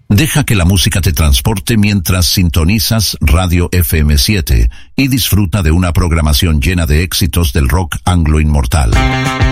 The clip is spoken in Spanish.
Deja que la música te transporte mientras sintonizas Radio FM7 y disfruta de una programación llena de éxitos del rock anglo inmortal.